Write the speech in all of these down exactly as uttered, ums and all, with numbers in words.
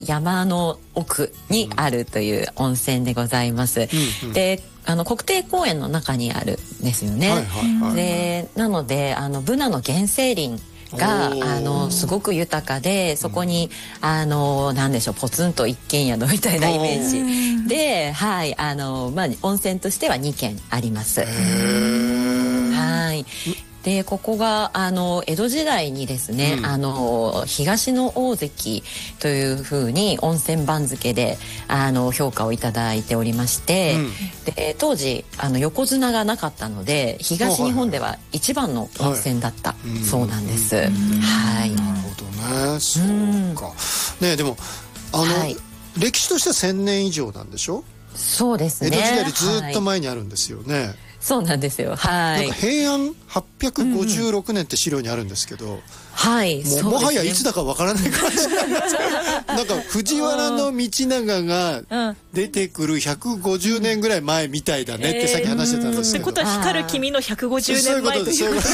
山の奥にあるという温泉でございます、うんうん、であの国定公園の中にあるんですよね、はいはいはい、でなのであのブナの原生林があのすごく豊かで、そこに、うん、あのなんでしょう、ポツンと一軒宿みたいなイメージで、はい、あのまあ温泉としてはにけんあります。はい。でここがあの江戸時代にですね、うん、あの東の大関というふうに温泉番付であの評価をいただいておりまして、うん、で当時あの横綱がなかったので東日本では一番の温泉だった、はい、そうなんです、はい、 なるほどね、そうか、うん、ねでもあの、はい、歴史としてはせんねん以上なんでしょ。 そうですね、 江戸時代よりずっと前にあるんですよね、はい、 そうなんですよ、はい、 なんか平安はっぴゃくごじゅうろくねんって資料にあるんですけど、うん、 はい、 もう、もはやいつだかわからない感じなんですなんか藤原道長が出てくるひゃくごじゅうねんぐらい前みたいだねってさっき話してたんですけど、 ってことは光る君のひゃくごじゅうねんまえということ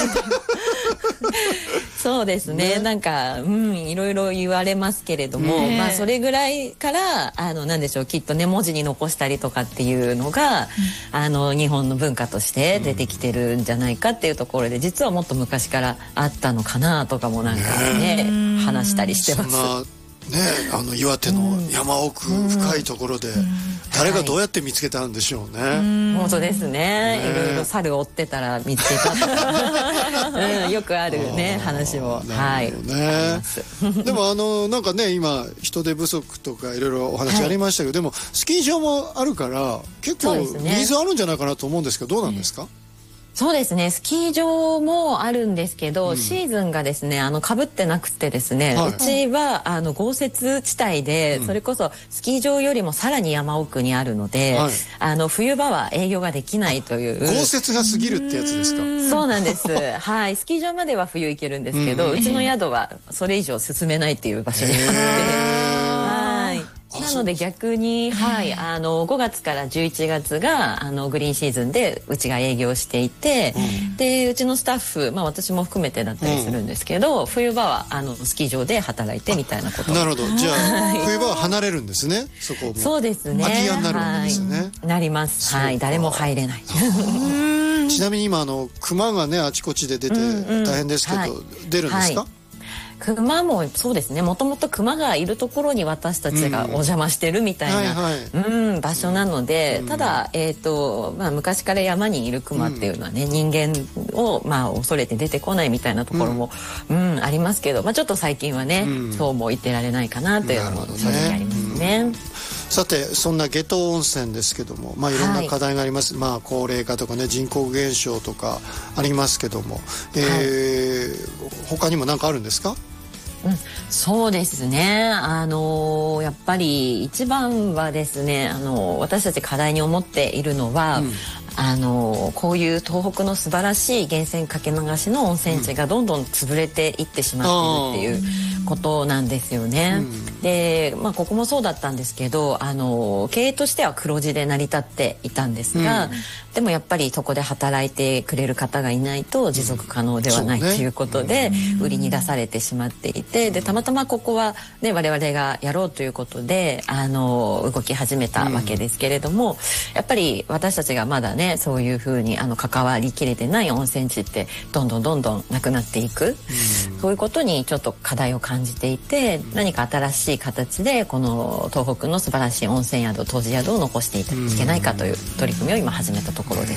そうですね、ね、なんか、うん、いろいろ言われますけれども、ね、まあそれぐらいからあのなんでしょう、きっとね文字に残したりとかっていうのが、うん、あの日本の文化として出てきてるんじゃないかっていうところで、実はもっと昔からあったのかなとかもなんかね、ね話したりしてます。 そんなね、あの岩手の山奥深いところで誰がどうやって見つけたんでしょうね、うん、 本当ですね、いろいろ猿追ってたら見つけたとか、うん、よくあるね話も、はい、 ね、でもあのなんかね今人手不足とかいろいろお話ありましたけど、はい、でもスキー場もあるから結構ニーズあるんじゃないかなと思うんですけど、どうなんですか？うんそうですね、スキー場もあるんですけど、うん、シーズンがですねあの被ってなくてですね、はい、うちはあの豪雪地帯で、うん、それこそスキー場よりもさらに山奥にあるので、はい、あの冬場は営業ができないという。 豪雪が過ぎるってやつですか？ そうなんです、はい、スキー場までは冬行けるんですけど、うん、うちの宿はそれ以上進めないっていう場所にあって、はい、なので逆に、はい、あのごがつからじゅういちがつがあのグリーンシーズンでうちが営業していて、うん、でうちのスタッフ、まあ、私も含めてだったりするんですけど、うん、冬場はあのスキー場で働いてみたいなこと。 なるほど、じゃあ冬場は離れるんですね、そこも。 そうですね、 空き家になるんですね、 はい、なります、はい、誰も入れないちなみに今あの熊がねあちこちで出て大変ですけど、うんうん、出るんですか？はい、 熊もそうですね、もともと熊がいるところに私たちがお邪魔してるみたいな、うんはいはいうん、場所なので、うん、ただ、えーとまあ、昔から山にいる熊っていうのはね、うん、人間を、まあ、恐れて出てこないみたいなところも、うんうん、ありますけど、まあ、ちょっと最近はね、うん、そうも言ってられないかなというのも正直ありますね。うん、 さてそんな夏油温泉ですけども、まあ、いろんな課題があります、はい、まあ、高齢化とかね人口減少とかありますけども、えーはい、他にも何かあるんですか？ うん、そうですね、あのー、やっぱり一番はですね、あのー、私たち課題に思っているのは、うん、あのー、こういう東北の素晴らしい源泉かけ流しの温泉地がどんどん潰れていってしまっているっていうことなんですよね、うん、で、まあ、ここもそうだったんですけど、あの経営としては黒字で成り立っていたんですが、うん、でもやっぱりそこで働いてくれる方がいないと持続可能ではないということで、うん、売りに出されてしまっていて、でたまたまここは、ね、我々がやろうということであの動き始めたわけですけれども、うん、やっぱり私たちがまだねそういうふうにあの関わりきれてない温泉地ってどんどんどんどんなくなっていく、うん、そういうことにちょっと課題を感じていて、何か新しい形でこの東北の素晴らしい温泉宿湯治宿を残していけないかという取り組みを今始めたところです。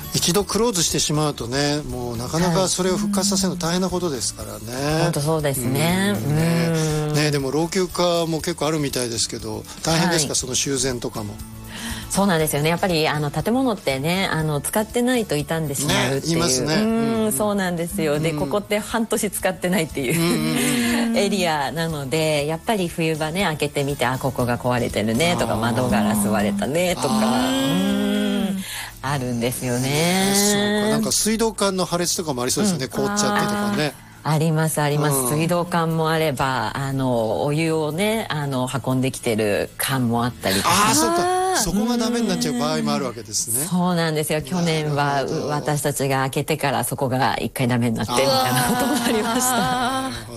一度クローズしてしまうとね、もうなかなかそれを復活させるの大変なことですからね。 本当そうですね。 うんねね、でも老朽化も結構あるみたいですけど大変ですか、はい、その修繕とかも。 そうなんですよね、やっぱりあの建物ってねあの使ってないと傷んでしまうっていう、ね、言いますね、うん、そうなんですよ、でここって半年使ってないっていうエリアなので、やっぱり冬場ね開けてみて、あここが壊れてるねとか窓ガラス割れたねとかうんあるんですよね。 そうか、なんか水道管の破裂とかもありそうですよね、うん、凍っちゃってとかね。 ありますあります、うん、水道管もあればあのお湯をねあの運んできてる管もあったりとか。 ああそうか、そこがダメになっちゃう場合もあるわけですね。 そうなんですよ、去年は私たちが開けてからそこが一回ダメになってみたいなこともありました。なるほ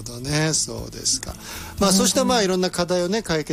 どね、そうですか。まあ、そうしたまあいろんな課題をね解決